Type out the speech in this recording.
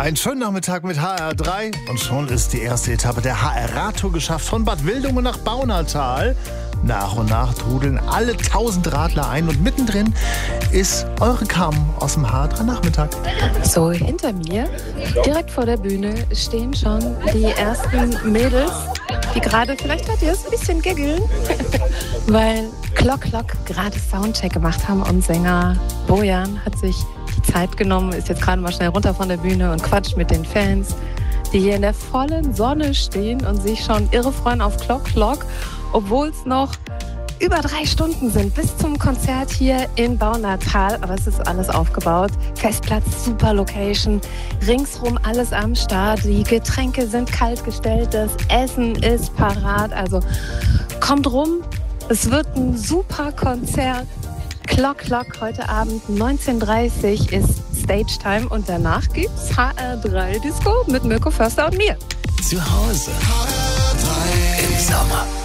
Einen schönen Nachmittag mit HR3 und schon ist die erste Etappe der HR-Radtour geschafft von Bad Wildungen nach Baunatal. Nach und nach trudeln alle 1000 Radler ein und mittendrin ist eure Carmen aus dem HR3-Nachmittag. So, hinter mir, direkt vor der Bühne, stehen schon die ersten Mädels, die gerade, vielleicht hört ihr es, ein bisschen giggeln, weil Clock gerade Soundcheck gemacht haben und Sänger Bojan hat sich die Zeit genommen, ist jetzt gerade mal schnell runter von der Bühne und quatscht mit den Fans, die hier in der vollen Sonne stehen und sich schon irre freuen auf Clock, obwohl es noch über 3 Stunden sind bis zum Konzert hier in Baunatal. Aber es ist alles aufgebaut. Festplatz, super Location. Ringsrum alles am Start. Die Getränke sind kalt gestellt. Das Essen ist parat. Also kommt rum. Es wird ein super Konzert. Clock heute Abend 19:30 ist Stage Time. Und danach gibt's HR3 Disco mit Mirko Förster und mir. Zu Hause im Sommer.